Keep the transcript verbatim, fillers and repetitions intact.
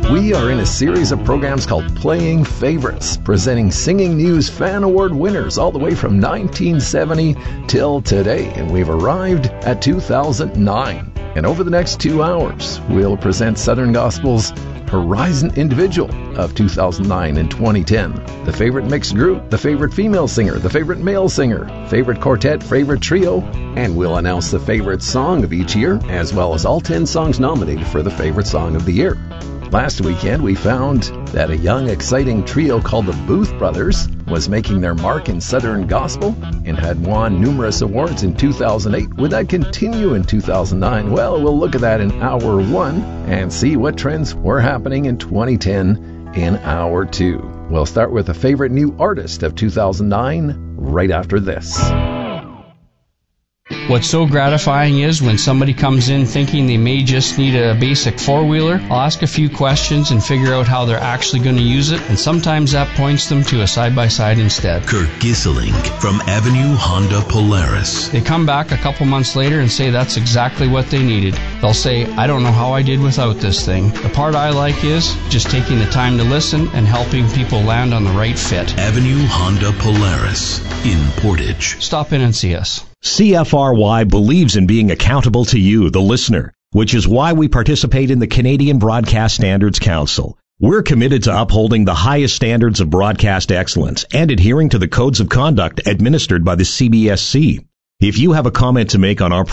We are in a series of programs called Playing Favorites, presenting Singing News Fan Award winners all the way from nineteen seventy till today, and we've arrived at two thousand nine. And over the next two hours, we'll present Southern Gospel's Horizon Individual of two thousand nine and twenty ten, the favorite mixed group, the favorite female singer, the favorite male singer, favorite quartet, favorite trio, and we'll announce the favorite song of each year, as well as all ten songs nominated for the favorite song of the year. Last weekend, we found that a young, exciting trio called the Booth Brothers was making their mark in Southern Gospel and had won numerous awards in two thousand eight. Would that continue in two thousand nine? Well, we'll look at that in hour one and see what trends were happening in twenty ten in hour two. We'll start with a favorite new artist of two thousand nine right after this. What's so gratifying is when somebody comes in thinking they may just need a basic four-wheeler, I'll ask a few questions and figure out how they're actually going to use it, and sometimes that points them to a side-by-side instead. Kirk Gisseling from Avenue Honda Polaris. They come back a couple months later and say that's exactly what they needed. They'll say, I don't know how I did without this thing. The part I like is just taking the time to listen and helping people land on the right fit. Avenue Honda Polaris in Portage. Stop in and see us. C F R Y believes in being accountable to you, the listener, which is why we participate in the Canadian Broadcast Standards Council. We're committed to upholding the highest standards of broadcast excellence and adhering to the codes of conduct administered by the C B S C. If you have a comment to make on our